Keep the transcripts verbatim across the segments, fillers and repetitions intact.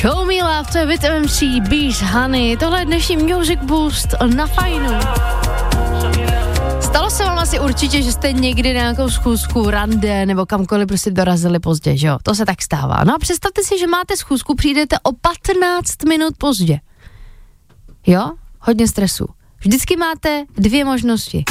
Show Me Love, to je With em cé, Beast Honey, tohle je dnešní Music Boost na Fajnu. Stalo se vám asi určitě, že jste někdy na nějakou schůzku, rande nebo kamkoliv prostě dorazili pozdě, že jo? To se tak stává. No a představte si, že máte schůzku, přijdete o patnáct minut pozdě. Jo? Hodně stresu. Vždycky máte dvě možnosti.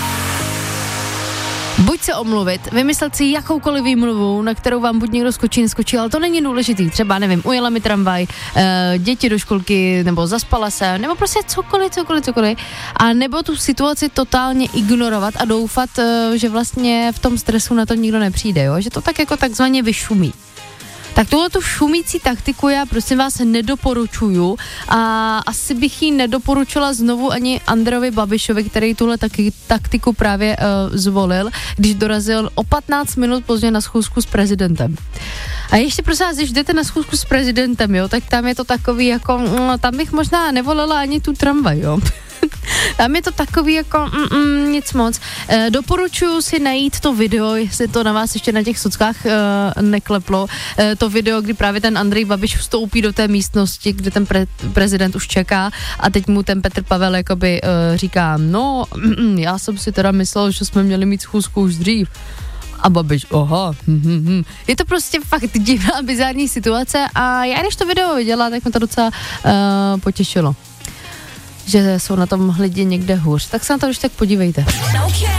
Buď se omluvit, vymyslet si jakoukoliv výmluvu, na kterou vám buď někdo skočí, neskočí, ale to není důležitý. Třeba, nevím, ujela mi tramvaj, e, děti do školky, nebo zaspala se, nebo prostě cokoliv, cokoliv, cokoliv. A nebo tu situaci totálně ignorovat a doufat, e, že vlastně v tom stresu na to nikdo nepřijde, jo? Že to tak jako takzvaně vyšumí. Tak tuhle tu šumící taktiku já prosím vás nedoporučuju a asi bych ji nedoporučila znovu ani Andrejovi Babišovi, který tuhle taky, taktiku právě uh, zvolil, když dorazil o patnáct minut pozdě na schůzku s prezidentem. A ještě prosím vás, když jdete na schůzku s prezidentem, jo, tak tam je to takový jako, no, tam bych možná nevolila ani tu tramvaj, jo. Tam je to takový jako mm, mm, nic moc. E, doporučuji si najít to video, jestli to na vás ještě na těch sockách e, nekleplo. E, to video, kdy právě ten Andrej Babiš vstoupí do té místnosti, kde ten pre, prezident už čeká a teď mu ten Petr Pavel jakoby e, říká, no mm, já jsem si teda myslel, že jsme měli mít schůzku už dřív. A Babiš, aha, hm, hm, hm. Je to prostě fakt divná, bizární situace a já když to video viděla, tak mě to docela uh, potěšilo, že jsou na tom lidi někde hůř. Tak se na to už tak podívejte.